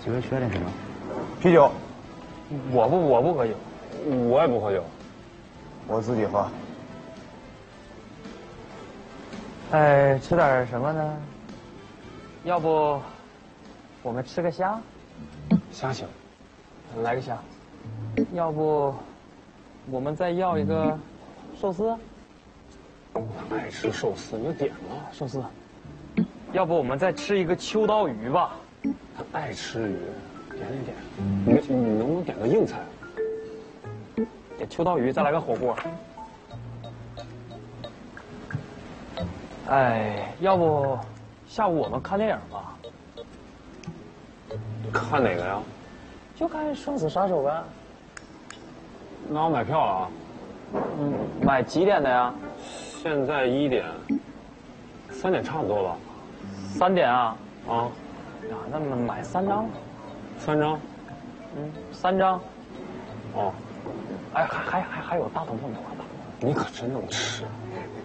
几位缺点什么？ 啤酒， 我不喝酒， 我也不喝酒， 我自己喝。 哎，吃点什么呢？要不我们吃个虾？ 虾行， 来个虾。要不我们再要一个寿司？ 他爱吃寿司，你就点了。 寿司。要不我们再吃一个秋刀鱼吧？ 他爱吃鱼，点。你能不能点个硬菜？ 点秋刀鱼，再来个火锅。哎，要不下午我们看电影吧？ 看哪个呀？ 就看《生死杀手》呗。 那我买票了啊。 买几点的呀？ 现在1点，3点差不多吧。 3点啊？ 啊。 呀，那么买3张。 3张。 3张。 哦。 哎，还有大头凤爪的。 你可真能吃。